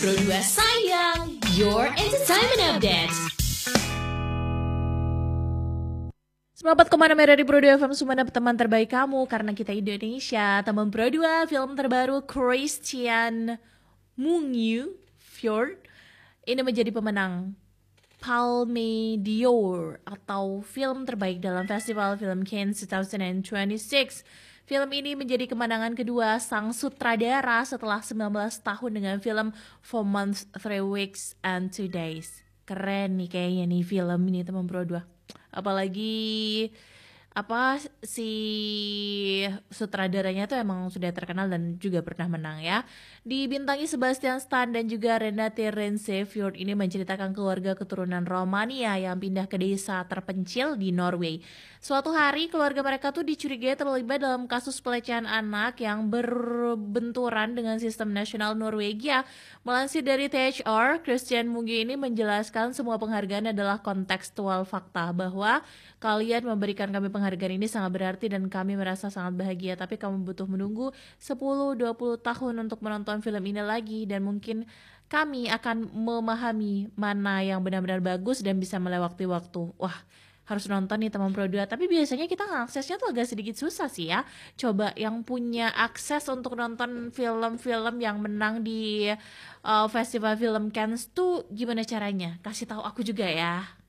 Pro 2 Sayang, your entertainment update. 94,6 dari Pro 2 FM Sumeneb, teman terbaik kamu karena kita Indonesia. Teman Pro 2, film terbaru Christian Mungiu Fjord ini menjadi pemenang Palme d'Or atau film terbaik dalam Festival Film Cannes 2026. Film ini menjadi kemenangan kedua sang sutradara setelah 19 tahun dengan film 4 Months, 3 Weeks, and 2 Days. Keren nih kayaknya nih film ini teman Pro 2. Apalagi si sutradaranya tuh emang sudah terkenal dan juga pernah menang ya. Dibintangi Sebastian Stan dan juga Renate Rense, Fjord ini menceritakan keluarga keturunan Romania yang pindah ke desa terpencil di Norway. Suatu hari keluarga mereka tuh dicurigai terlibat dalam kasus pelecehan anak yang berbenturan dengan sistem nasional Norwegia. Melansir dari THR, Christian Mungiu ini menjelaskan semua penghargaan adalah kontekstual fakta bahwa kalian memberikan kami penghargaan ini sangat berarti dan kami merasa sangat bahagia, tapi kamu butuh menunggu 10-20 tahun untuk menonton film ini lagi dan mungkin kami akan memahami mana yang benar-benar bagus dan bisa melewati waktu. Wah, harus nonton nih teman Pro 2, tapi biasanya kita aksesnya tuh agak sedikit susah sih ya. Coba yang punya akses untuk nonton film-film yang menang di Festival Film Cannes tuh gimana caranya? Kasih tahu aku juga ya.